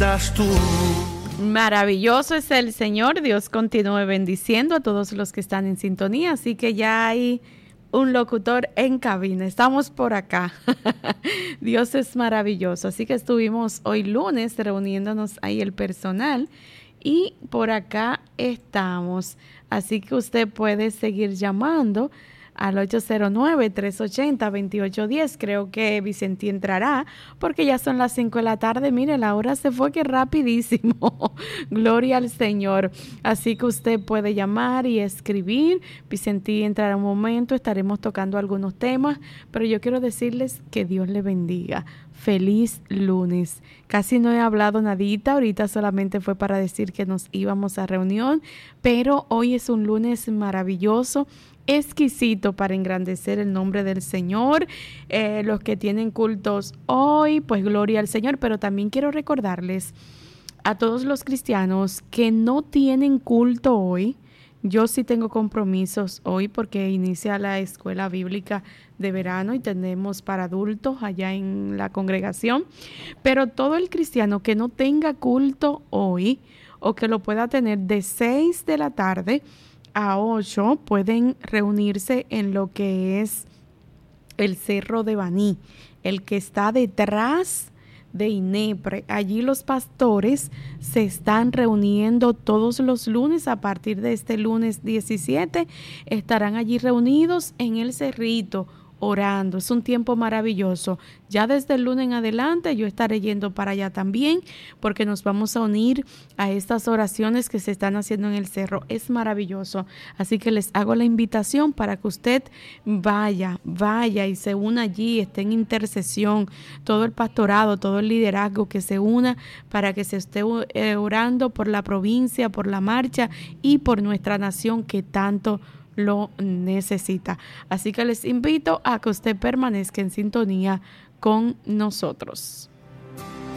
estás tú. Maravilloso es el Señor. Dios continúe bendiciendo a todos los que están en sintonía. Así que ya hay un locutor en cabina. Estamos por acá. Dios es maravilloso. Así que estuvimos hoy lunes reuniéndonos ahí el personal y por acá estamos. Así que usted puede seguir llamando al 809-380-2810. Creo que Vicentí entrará porque ya son las 5 de la tarde. Mire, la hora se fue que rapidísimo. Gloria al Señor. Así que usted puede llamar y escribir. Vicentí entrará un momento. Estaremos tocando algunos temas, pero yo quiero decirles que Dios le bendiga. Feliz lunes. Casi no he hablado nadita, ahorita solamente fue para decir que nos íbamos a reunión, pero hoy es un lunes maravilloso, exquisito para engrandecer el nombre del Señor. Los que tienen cultos hoy, pues gloria al Señor, pero también quiero recordarles a todos los cristianos que no tienen culto hoy. Yo sí tengo compromisos hoy porque inicia la escuela bíblica de verano y tenemos para adultos allá en la congregación. Pero todo el cristiano que no tenga culto hoy o que lo pueda tener de 6 de la tarde a 8 pueden reunirse en lo que es el Cerro de Baní, el que está detrás de INEPRE. Allí los pastores se están reuniendo todos los lunes. A partir de este lunes 17 estarán allí reunidos en el cerrito orando. Es un tiempo maravilloso. Ya desde el lunes en adelante yo estaré yendo para allá también porque nos vamos a unir a estas oraciones que se están haciendo en el cerro. Es maravilloso. Así que les hago la invitación para que usted vaya y se una allí, esté en intercesión, todo el pastorado, todo el liderazgo que se una para que se esté orando por la provincia, por la marcha y por nuestra nación que tanto lo necesita. Así que les invito a que usted permanezca en sintonía con nosotros.